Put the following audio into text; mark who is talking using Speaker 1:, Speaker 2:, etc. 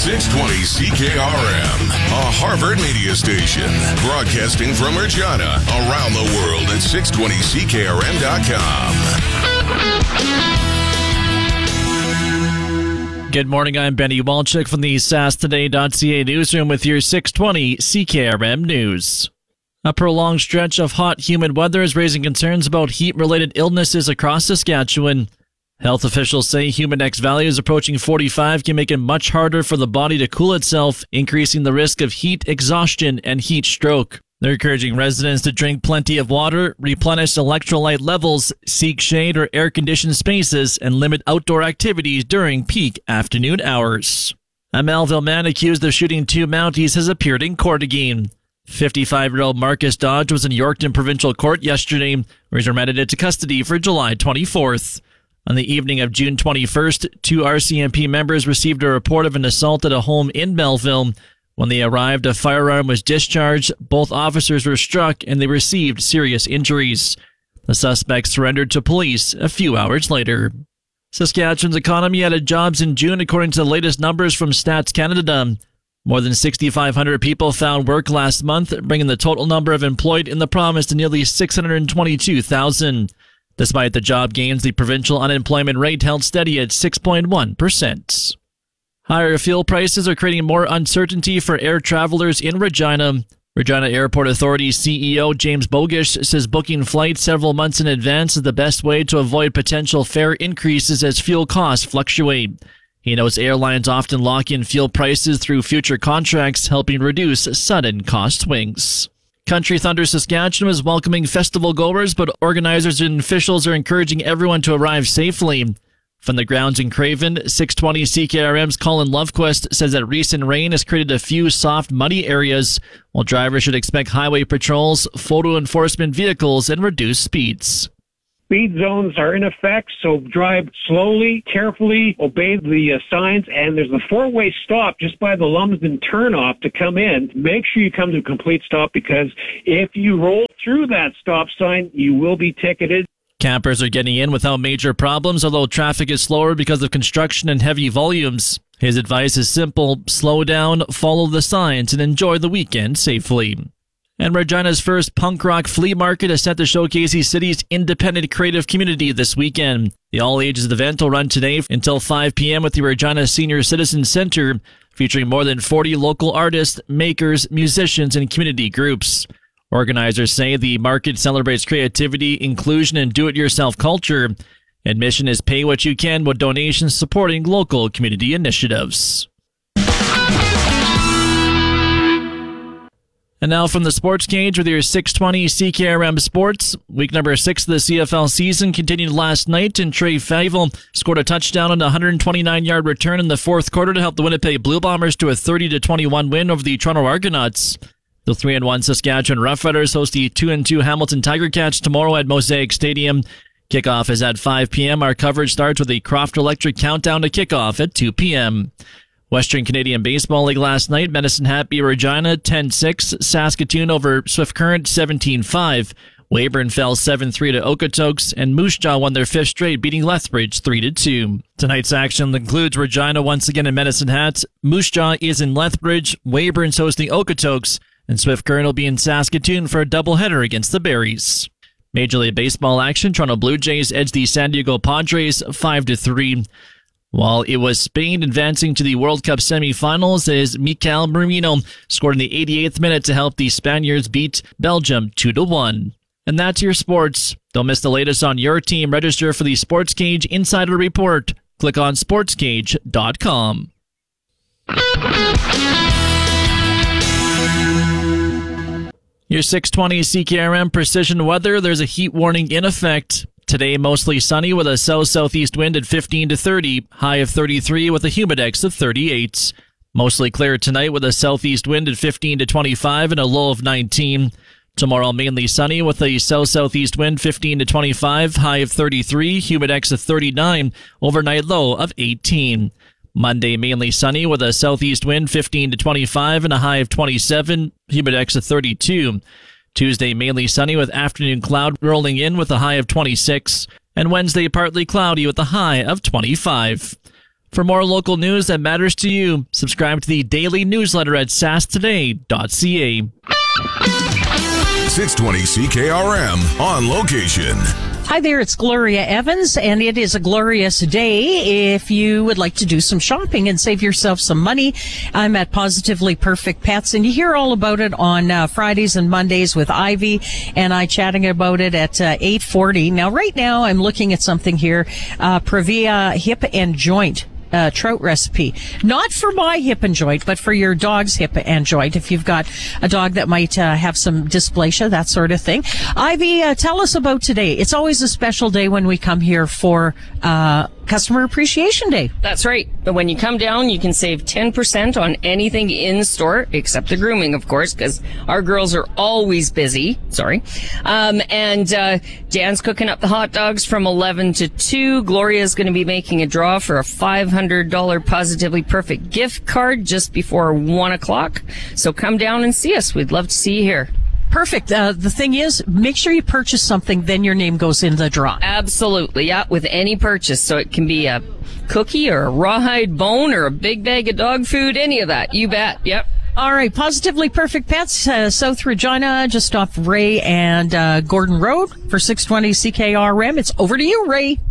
Speaker 1: 620 CKRM, a Harvard media station, broadcasting from Regina, around the world at 620CKRM.com.
Speaker 2: Good morning, I'm Benny Walczyk from the SaskToday.ca newsroom with your 620 CKRM news. A prolonged stretch of hot, humid weather is raising concerns about heat-related illnesses across Saskatchewan. Health officials say Humidex values approaching 45 can make it much harder for the body to cool itself, increasing the risk of heat exhaustion and heat stroke. They're encouraging residents to drink plenty of water, replenish electrolyte levels, seek shade or air-conditioned spaces, and limit outdoor activities during peak afternoon hours. A Melville man accused of shooting two Mounties has appeared in court again. 55-year-old Marcus Dodge was in Yorkton Provincial Court yesterday, where he's remanded into custody for July 24th. On the evening of June 21st, two RCMP members received a report of an assault at a home in Melville. When they arrived, a firearm was discharged, both officers were struck, and they received serious injuries. The suspects surrendered to police a few hours later. Saskatchewan's economy added jobs in June according to the latest numbers from Stats Canada. More than 6,500 people found work last month, bringing the total number of employed in the province to nearly 622,000. Despite the job gains, the provincial unemployment rate held steady at 6.1%. Higher fuel prices are creating more uncertainty for air travelers in Regina. Regina Airport Authority CEO James Bogish says booking flights several months in advance is the best way to avoid potential fare increases as fuel costs fluctuate. He knows airlines often lock in fuel prices through future contracts, helping reduce sudden cost swings. Country Thunder Saskatchewan is welcoming festival goers, but organizers and officials are encouraging everyone to arrive safely. From the grounds in Craven, 620 CKRM's Colin Lovequist says that recent rain has created a few soft, muddy areas, while drivers should expect highway patrols, photo enforcement vehicles, and reduced speeds.
Speaker 3: Speed zones are in effect, so drive slowly, carefully, obey the signs, and there's a four-way stop just by the Lumsden turnoff to come in. Make sure you come to a complete stop, because if you roll through that stop sign, you will be ticketed.
Speaker 2: Campers are getting in without major problems, although traffic is slower because of construction and heavy volumes. His advice is simple: slow down, follow the signs, and enjoy the weekend safely. And Regina's first punk rock flea market is set to showcase the city's independent creative community this weekend. The all-ages event will run today until 5 p.m. at the Regina Senior Citizen Center, featuring more than 40 local artists, makers, musicians, and community groups. Organizers say the market celebrates creativity, inclusion, and do-it-yourself culture. Admission is pay what you can, with donations supporting local community initiatives. And now from the Sports Cage with your 620 CKRM Sports. Week number 6 of the CFL season continued last night, and Trey Feivel scored a touchdown on a 129-yard return in the fourth quarter to help the Winnipeg Blue Bombers to a 30-21 win over the Toronto Argonauts. The 3-1 Saskatchewan Roughriders host the 2-2 Hamilton Tiger Cats tomorrow at Mosaic Stadium. Kickoff is at 5 p.m. Our coverage starts with a Croft Electric countdown to kickoff at 2 p.m. Western Canadian Baseball League last night, Medicine Hat beat Regina 10-6, Saskatoon over Swift Current 17-5, Weyburn fell 7-3 to Okotoks, and Moose Jaw won their fifth straight, beating Lethbridge 3-2. Tonight's action includes Regina once again in Medicine Hat, Moose Jaw is in Lethbridge, Weyburn's hosting Okotoks, and Swift Current will be in Saskatoon for a doubleheader against the Berries. Major League Baseball action, Toronto Blue Jays edged the San Diego Padres 5-3. While it was Spain advancing to the World Cup semifinals, as Mikel Merino scored in the 88th minute to help the Spaniards beat Belgium 2-1. And that's your sports. Don't miss the latest on your team. Register for the Sports Cage Insider Report. Click on sportscage.com. Your 620 CKRM Precision Weather. There's a heat warning in effect. Today, mostly sunny with a south-southeast wind at 15 to 30, high of 33 with a humidex of 38. Mostly clear tonight with a southeast wind at 15 to 25 and a low of 19. Tomorrow, mainly sunny with a south-southeast wind 15 to 25, high of 33, humidex of 39, overnight low of 18. Monday, mainly sunny with a southeast wind 15 to 25 and a high of 27, humidex of 32. Tuesday, mainly sunny with afternoon cloud rolling in with a high of 26. And Wednesday, partly cloudy with a high of 25. For more local news that matters to you, subscribe to the daily newsletter at sastoday.ca.
Speaker 1: 620 CKRM on location.
Speaker 4: Hi there, it's Gloria Evans, and it is a glorious day if you would like to do some shopping and save yourself some money. I'm at Positively Perfect Pets, and you hear all about it on Fridays and Mondays with Ivy and I chatting about it at 8:40. Now, right now, I'm looking at something here, Previa Hip and Joint. Trout recipe. Not for my hip and joint, but for your dog's hip and joint. If you've got a dog that might have some dysplasia, that sort of thing. Ivy, tell us about today. It's always a special day when we come here for Customer Appreciation Day.
Speaker 5: That's right. But when you come down, you can save 10% on anything in store, except the grooming, of course, because our girls are always busy. Sorry. And Dan's cooking up the hot dogs from 11 to 2. Gloria's going to be making a draw for a $500 Positively Perfect gift card just before 1 o'clock. So come down and see us. We'd love to see you here.
Speaker 4: Perfect. The thing is, make sure you purchase something, then your name goes in the draw.
Speaker 5: Absolutely, yeah, with any purchase. So it can be a cookie or a rawhide bone or a big bag of dog food, any of that. You bet, yep.
Speaker 4: All right, Positively Perfect Pets, South Regina, just off Ray and Gordon Road for 620 CKRM. It's over to you, Ray.